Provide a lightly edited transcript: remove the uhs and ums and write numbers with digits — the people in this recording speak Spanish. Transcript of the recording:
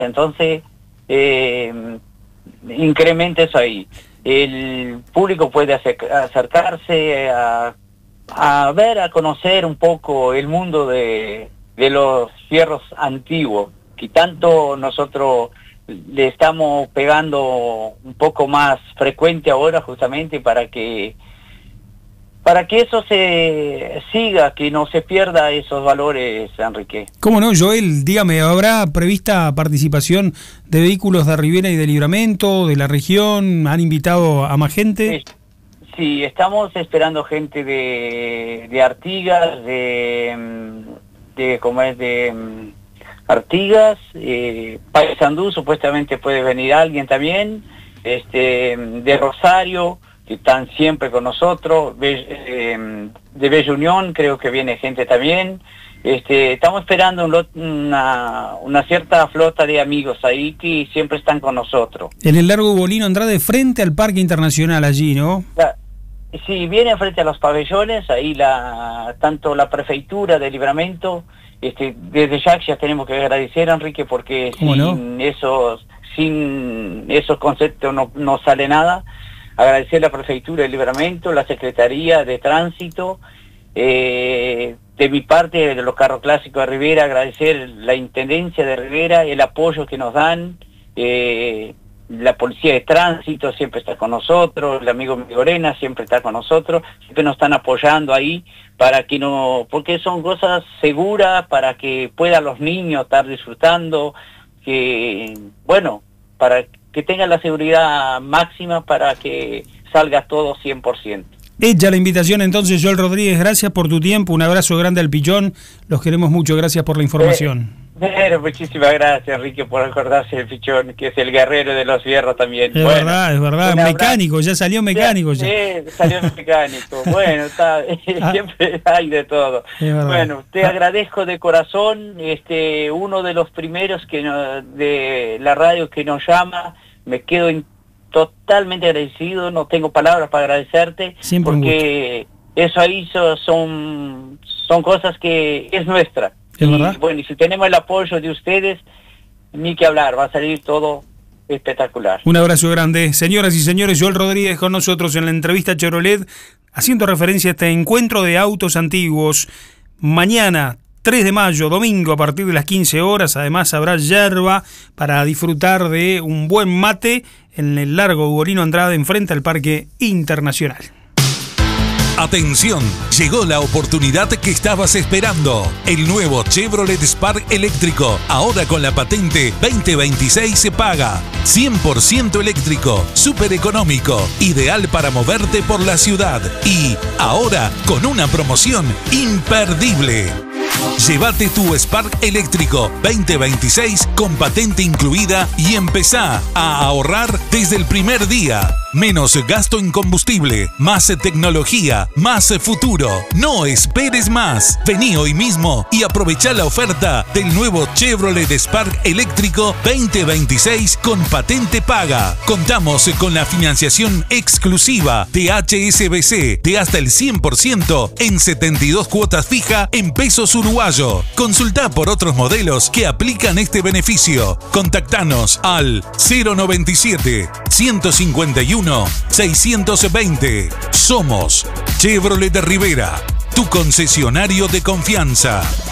Entonces, incrementa eso ahí. El público puede acercarse a ver, a conocer un poco el mundo de los fierros antiguos, que tanto nosotros le estamos pegando un poco más frecuente ahora, justamente para que eso se siga, que no se pierda esos valores, Enrique. ¿Cómo no, Joel? Dígame, ¿habrá prevista participación de vehículos de Rivera y de Libramento, de la región? ¿Han invitado a más gente? Sí, estamos esperando gente de Artigas, de Artigas, Paysandú, supuestamente puede venir alguien también, de Rosario, que están siempre con nosotros, de Bella Unión creo que viene gente también. Estamos esperando una cierta flota de amigos ahí que siempre están con nosotros. En el Largo Ugolino Andrade, frente al Parque Internacional allí, ¿no? Sí, viene frente a los pabellones, ahí tanto la prefeitura de Libramento, desde ya tenemos que agradecer, Enrique, porque sin esos conceptos no sale nada. Agradecer a la prefeitura de Libramento, la Secretaría de Tránsito, de mi parte, de los carros clásicos de Rivera, agradecer la Intendencia de Rivera, el apoyo que nos dan, la Policía de Tránsito siempre está con nosotros, el amigo Migorena siempre está con nosotros, siempre nos están apoyando ahí porque son cosas seguras para que puedan los niños estar disfrutando, para que tengan la seguridad máxima para que salga todo 100%. Hecha la invitación entonces, Joel Rodríguez, gracias por tu tiempo, un abrazo grande al Pichón, los queremos mucho, gracias por la información. Muchísimas gracias, Enrique, por acordarse del Pichón, que es el guerrero de los fierros también. Es verdad, mecánico, ya salió mecánico. Sí, salió mecánico, siempre hay de todo. Bueno, te agradezco de corazón, uno de los primeros de la radio que nos llama, me quedo totalmente agradecido, no tengo palabras para agradecerte, siempre porque eso ahí son cosas que es nuestra. Y si tenemos el apoyo de ustedes, ni que hablar, va a salir todo espectacular. Un abrazo grande. Señoras y señores, Joel Rodríguez con nosotros en la entrevista Chevrolet, haciendo referencia a este encuentro de autos antiguos. Mañana, 3 de mayo, domingo, a partir de las 15 horas, además habrá yerba para disfrutar de un buen mate en el Largo Ugolino Andrade, enfrente al Parque Internacional. Atención, llegó la oportunidad que estabas esperando. El nuevo Chevrolet Spark eléctrico, ahora con la patente 2026 se paga. 100% eléctrico, súper económico, ideal para moverte por la ciudad. Y ahora con una promoción imperdible. Llévate tu Spark eléctrico 2026 con patente incluida y empezá a ahorrar desde el primer día. Menos gasto en combustible, más tecnología, más futuro. No esperes más. Vení hoy mismo y aprovechá la oferta del nuevo Chevrolet Spark eléctrico 2026 con patente paga. Contamos con la financiación exclusiva de HSBC de hasta el 100% en 72 cuotas fija en pesos uruguayo. Consultá por otros modelos que aplican este beneficio. Contactanos al 097 151 620. Somos Chevrolet de Rivera, tu concesionario de confianza.